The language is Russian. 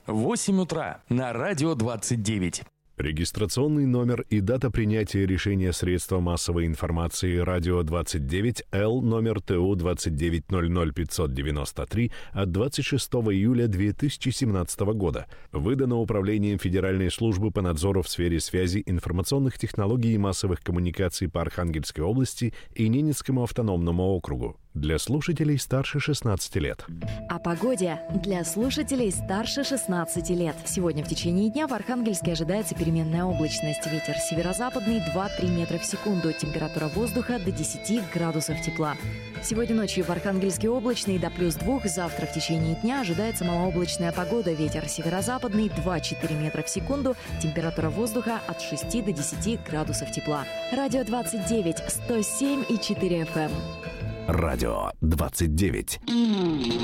8 утра на радио 29. Регистрационный номер и дата принятия решения средства массовой информации «Радио 29Л» номер ТУ 2900593 от 26 июля 2017 года. Выдано Управлением Федеральной службы по надзору в сфере связи, информационных технологий и массовых коммуникаций по Архангельской области и Ненецкому автономному округу. Для слушателей старше 16 лет. О погоде для слушателей старше 16 лет. Сегодня в течение дня в Архангельске ожидается переменная облачность. Ветер северо-западный 2-3 метра в секунду. Температура воздуха до 10 градусов тепла. Сегодня ночью в Архангельске облачно и до +2. Завтра в течение дня ожидается малооблачная погода. Ветер северо-западный 2-4 метра в секунду. Температура воздуха от 6 до 10 градусов тепла. Радио 29, 107,4 FM. Радио 29.